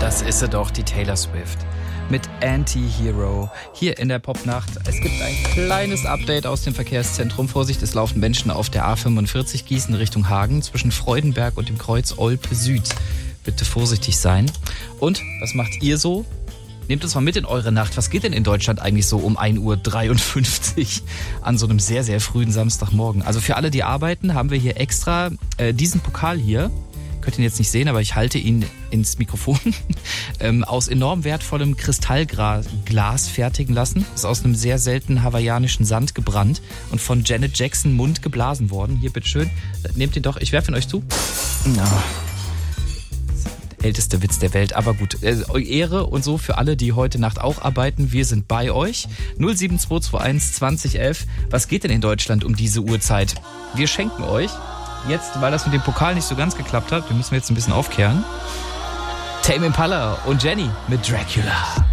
Das ist sie doch, die Taylor Swift. Mit Anti-Hero. Hier in der Popnacht. Es gibt ein kleines Update aus dem Verkehrszentrum. Vorsicht, es laufen Menschen auf der A45 Gießen Richtung Hagen zwischen Freudenberg und dem Kreuz Olpe Süd. Bitte vorsichtig sein. Und was macht ihr so? Nehmt uns mal mit in eure Nacht. Was geht denn in Deutschland eigentlich so um 1:53 Uhr an so einem sehr, sehr frühen Samstagmorgen? Also für alle, die arbeiten, haben wir hier extra diesen Pokal hier. Könnt ihn jetzt nicht sehen, aber ich halte ihn ins Mikrofon, aus enorm wertvollem Kristallglas fertigen lassen. Ist aus einem sehr seltenen hawaiianischen Sand gebrannt und von Janet Jackson Mund geblasen worden. Hier, bitteschön. Nehmt ihn doch, ich werfe ihn euch zu. Ja. Älteste Witz der Welt, aber gut. Ehre und so für alle, die heute Nacht auch arbeiten. Wir sind bei euch. 07221 2011. Was geht denn in Deutschland um diese Uhrzeit? Wir schenken euch jetzt, weil das mit dem Pokal nicht so ganz geklappt hat, wir müssen jetzt ein bisschen aufkehren, Tame Impala und Jenny mit Dracula.